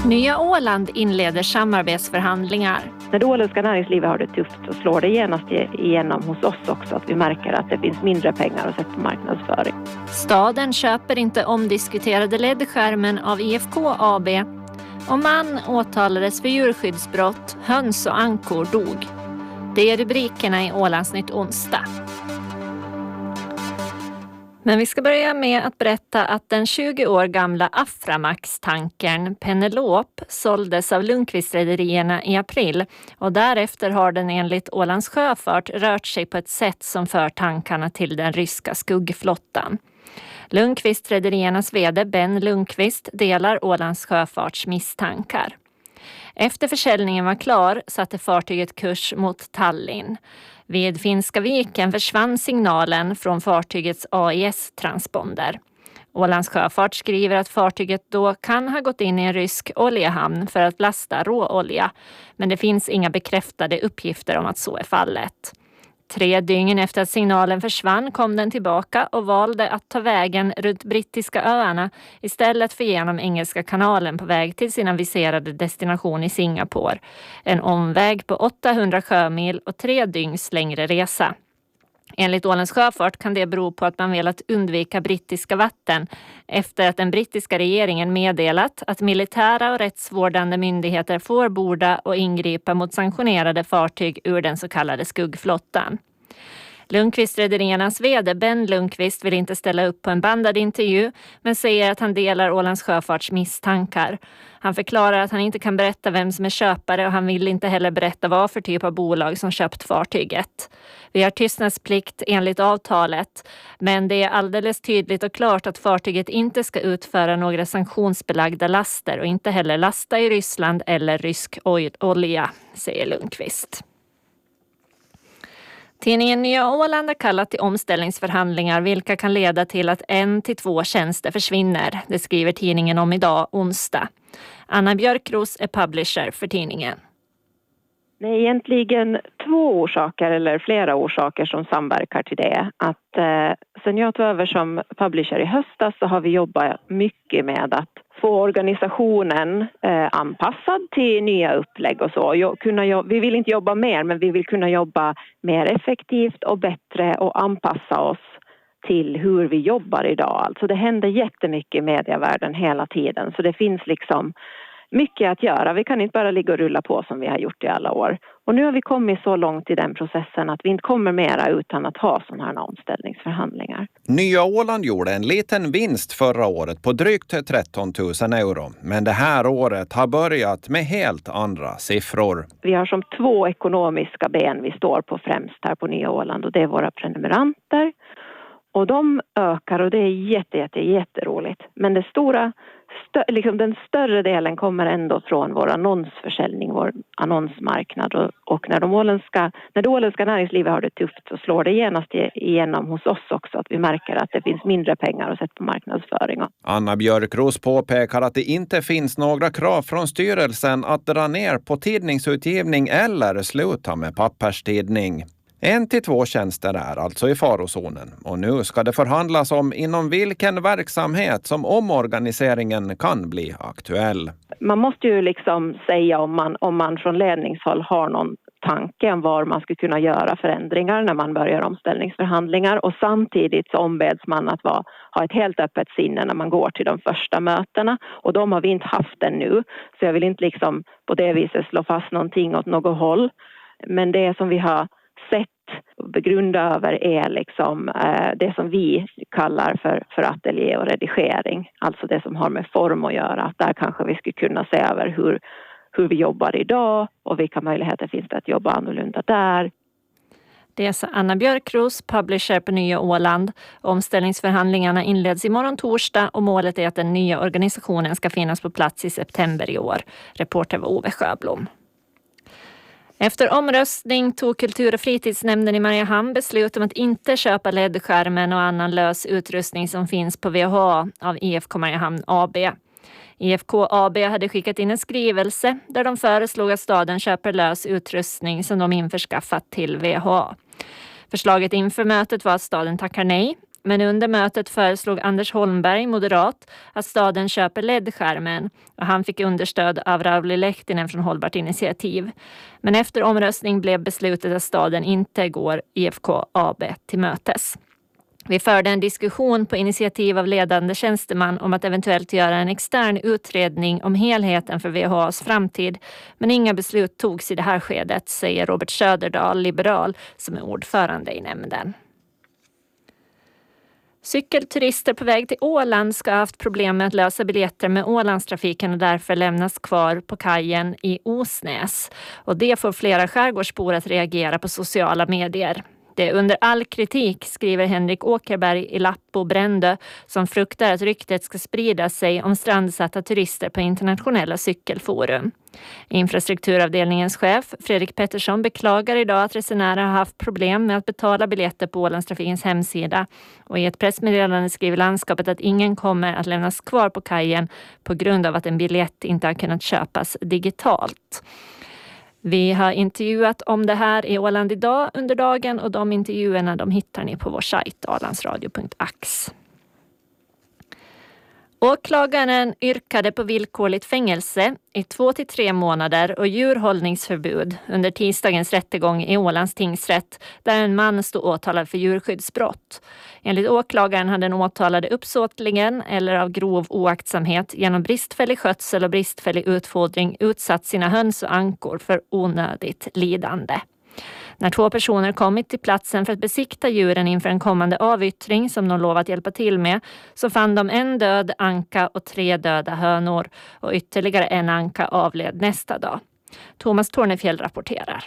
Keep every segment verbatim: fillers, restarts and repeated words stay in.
Nya Åland inleder samarbetsförhandlingar. När det åländska näringslivet har det tufft så slår det genast igenom hos oss också att vi märker att det finns mindre pengar att sätta på marknadsföring. Staden köper inte omdiskuterade L E D-skärmen av I F K A B. Och man åtalades för djurskyddsbrott, höns och ankor dog. Det är rubrikerna i Ålandsnytt onsdag. Men vi ska börja med att berätta att den tjugo år gamla Aframax-tankern Penelope såldes av Lundqvist-rederierna i april och därefter har den enligt Ålands sjöfart rört sig på ett sätt som för tankarna till den ryska skuggflottan. Lundqvist-rederiernas vd Ben Lundqvist delar Ålands sjöfarts misstankar. Efter försäljningen var klar satte fartyget kurs mot Tallinn. Vid Finska viken försvann signalen från fartygets A I S-transponder. Ålands sjöfart skriver att fartyget då kan ha gått in i en rysk oljehamn för att lasta råolja, men det finns inga bekräftade uppgifter om att så är fallet. Tre dygn efter att signalen försvann kom den tillbaka och valde att ta vägen runt brittiska öarna istället för genom Engelska kanalen på väg till sin aviserade destination i Singapore. En omväg på åttahundra sjömil och tre dygns längre resa. Enligt Ålands sjöfart kan det bero på att man velat undvika brittiska vatten efter att den brittiska regeringen meddelat att militära och rättsvårdande myndigheter får borda och ingripa mot sanktionerade fartyg ur den så kallade skuggflottan. Lundqvist-rederiernas vd Ben Lundqvist vill inte ställa upp på en bandad intervju men säger att han delar Ålands sjöfarts misstankar. Han förklarar att han inte kan berätta vem som är köpare och han vill inte heller berätta vad för typ av bolag som köpt fartyget. Vi har tystnadsplikt enligt avtalet, men det är alldeles tydligt och klart att fartyget inte ska utföra några sanktionsbelagda laster och inte heller lasta i Ryssland eller rysk olja, säger Lundqvist. Tidningen Nya Åland har kallat till omställningsförhandlingar vilka kan leda till att en till två tjänster försvinner. Det skriver tidningen om idag, onsdag. Anna Björkros är publisher för tidningen. Det är egentligen två orsaker eller flera orsaker som samverkar till det. Att eh, sen jag tog över som publisher i höstas så har vi jobbat mycket med att få organisationen eh, anpassad till nya upplägg och så. Jag, kunna jo- vi vill inte jobba mer men vi vill kunna jobba mer effektivt och bättre och anpassa oss till hur vi jobbar idag. Alltså det händer jättemycket i medievärlden hela tiden så det finns liksom mycket att göra. Vi kan inte bara ligga och rulla på som vi har gjort i alla år. Och nu har vi kommit så långt i den processen att vi inte kommer mera utan att ha sådana här omställningsförhandlingar. Nya Åland gjorde en liten vinst förra året på drygt tretton tusen euro. Men det här året har börjat med helt andra siffror. Vi har som två ekonomiska ben vi står på främst här på Nya Åland och det är våra prenumeranter. Och de ökar och det är jätte, jätte, jätteroligt. Men det stora, stö, liksom den större delen kommer ändå från vår annonsförsäljning, vår annonsmarknad. Och, och när, de åländska, när det åländska näringslivet har det tufft så slår det genast igenom hos oss också. Att vi märker att det finns mindre pengar att sätta på marknadsföring. Anna Björkros påpekar att det inte finns några krav från styrelsen att dra ner på tidningsutgivning eller sluta med papperstidning. En till två tjänster är alltså i farozonen och nu ska det förhandlas om inom vilken verksamhet som omorganiseringen kan bli aktuell. Man måste ju liksom säga om man, om man från ledningshåll har någon tanke om var man ska kunna göra förändringar när man börjar omställningsförhandlingar och samtidigt så ombeds man att vara, ha ett helt öppet sinne när man går till de första mötena och de har vi inte haft ännu så jag vill inte liksom på det viset slå fast någonting åt något håll men det som vi har sett och begrunda över är liksom eh, det som vi kallar för, för ateljé och redigering. Alltså det som har med form att göra. Där kanske vi skulle kunna se över hur, hur vi jobbar idag och vilka möjligheter finns det att jobba annorlunda där. Det är Anna Björkros, publisher på Nya Åland. Omställningsförhandlingarna inleds imorgon torsdag och målet är att den nya organisationen ska finnas på plats i september i år. Reporter var Ove Sjöblom. Efter omröstning tog kultur- och fritidsnämnden i Mariehamn beslut om att inte köpa L E D-skärmen och annan lös utrustning som finns på V H A av I F K Mariehamn A B. I F K A B hade skickat in en skrivelse där de föreslog att staden köper lös utrustning som de införskaffat till V H A. Förslaget inför mötet var att staden tackar nej. Men under mötet föreslog Anders Holmberg, moderat, att staden köper L E D-skärmen och han fick understöd av Rauli Lehtinen från Hållbart initiativ. Men efter omröstning blev beslutet att staden inte går I F K A B till mötes. Vi förde en diskussion på initiativ av ledande tjänsteman om att eventuellt göra en extern utredning om helheten för V H A:s framtid. Men inga beslut togs i det här skedet, säger Robert Söderdahl, liberal, som är ordförande i nämnden. Cykelturister på väg till Åland ska ha haft problem med att lösa biljetter med Ålandstrafiken och därför lämnas kvar på kajen i Osnäs. Och det får flera skärgårdsbor att reagera på sociala medier. Det är under all kritik, skriver Henrik Åkerberg i Lappo Brändö, som fruktar att ryktet ska sprida sig om strandsatta turister på internationella cykelforum. Infrastrukturavdelningens chef Fredrik Pettersson beklagar idag att resenärer har haft problem med att betala biljetter på Ålandstrafikens hemsida. Och i ett pressmeddelande skriver landskapet att ingen kommer att lämnas kvar på kajen på grund av att en biljett inte har kunnat köpas digitalt. Vi har intervjuat om det här i Åland idag under dagen och de intervjuerna de hittar ni på vår sajt ålandsradio punkt ax. Åklagaren yrkade på villkorligt fängelse i två till tre månader och djurhållningsförbud under tisdagens rättegång i Ålands tingsrätt där en man stod åtalad för djurskyddsbrott. Enligt åklagaren hade den åtalade uppsåtligen eller av grov oaktsamhet genom bristfällig skötsel och bristfällig utfodring utsatt sina höns och ankor för onödigt lidande. När två personer kommit till platsen för att besikta djuren inför en kommande avyttring som de lovat hjälpa till med så fann de en död anka och tre döda hönor och ytterligare en anka avled nästa dag. Thomas Tornefjäll rapporterar.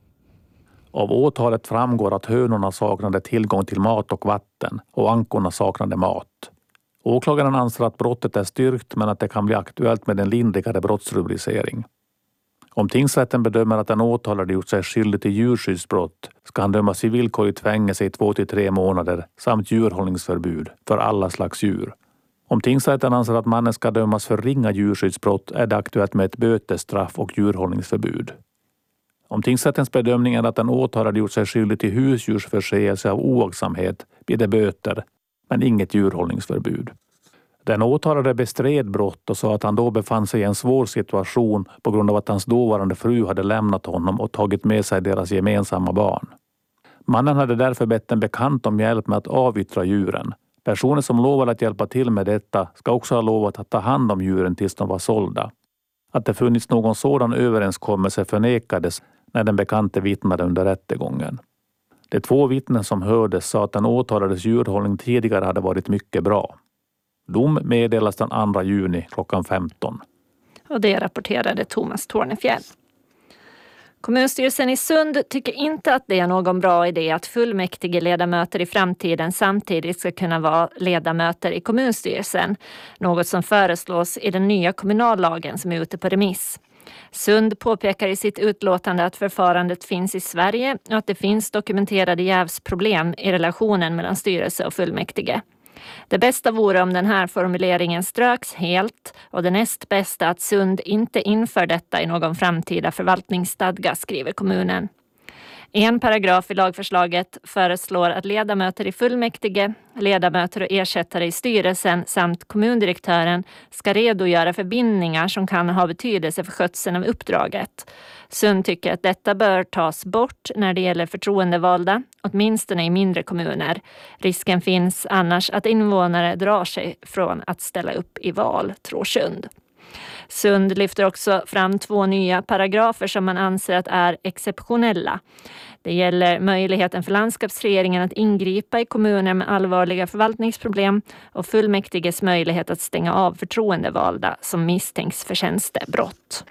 Av åtalet framgår att hönorna saknade tillgång till mat och vatten och ankorna saknade mat. Åklagaren anser att brottet är styrkt men att det kan bli aktuellt med en lindrigare brottsrubricering. Om tingsrätten bedömer att den åtalade gjort sig skyldig till djurskyddsbrott ska han dömas i villkorligt fängelse i två till tre månader samt djurhållningsförbud för alla slags djur. Om tingsrätten anser att mannen ska dömas för ringa djurskyddsbrott är det aktuellt med ett bötesstraff och djurhållningsförbud. Om tingsrättens bedömning är att den åtalade gjort sig skyldig till husdjursförseelse av oaktsamhet blir det böter, men inget djurhållningsförbud. Den åtalade bestred brott och sa att han då befann sig i en svår situation på grund av att hans dåvarande fru hade lämnat honom och tagit med sig deras gemensamma barn. Mannen hade därför bett en bekant om hjälp med att avyttra djuren. Personer som lovade att hjälpa till med detta ska också ha lovat att ta hand om djuren tills de var sålda. Att det funnits någon sådan överenskommelse förnekades när den bekante vittnade under rättegången. De två vittnen som hördes sa att den åtalades djurhållning tidigare hade varit mycket bra. Dom meddelas den andra juni klockan femton. Och det rapporterade Thomas Tornefjäll. Kommunstyrelsen i Sund tycker inte att det är någon bra idé att fullmäktige ledamöter i framtiden samtidigt ska kunna vara ledamöter i kommunstyrelsen. Något som föreslås i den nya kommunallagen som är ute på remiss. Sund påpekar i sitt utlåtande att förfarandet finns i Sverige och att det finns dokumenterade jävsproblem i relationen mellan styrelse och fullmäktige. Det bästa vore om den här formuleringen ströks helt och det näst bästa att Sund inte inför detta i någon framtida förvaltningsstadga, skriver kommunen. En paragraf i lagförslaget föreslår att ledamöter i fullmäktige, ledamöter och ersättare i styrelsen samt kommundirektören ska redogöra för bindningar som kan ha betydelse för skötseln av uppdraget. Sund tycker att detta bör tas bort när det gäller förtroendevalda, åtminstone i mindre kommuner. Risken finns annars att invånare drar sig från att ställa upp i val, tror Sund. Sund lyfter också fram två nya paragrafer som man anser att är exceptionella. Det gäller möjligheten för landskapsregeringen att ingripa i kommuner med allvarliga förvaltningsproblem och fullmäktiges möjlighet att stänga av förtroendevalda som misstänks för tjänstebrott.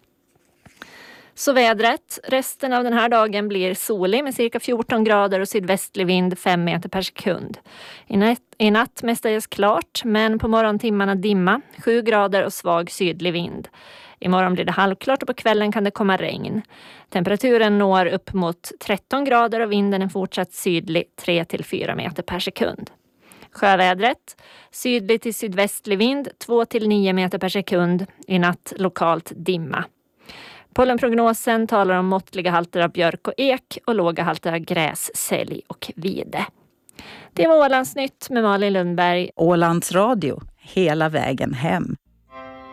Så vädret. Resten av den här dagen blir solig med cirka fjorton grader och sydvästlig vind fem meter per sekund. I natt, i natt mestadels klart, men på morgontimmarna dimma, sju grader och svag sydlig vind. Imorgon blir det halvklart och på kvällen kan det komma regn. Temperaturen når upp mot tretton grader och vinden är fortsatt sydlig tre till fyra meter per sekund. Sjövädret. Sydlig till sydvästlig vind två till nio meter per sekund. I natt lokalt dimma. Pollenprognosen talar om måttliga halter av björk och ek och låga halter av gräs, sälj och vide. Det var Ålandsnytt med Malin Lundberg. Ålands Radio, hela vägen hem.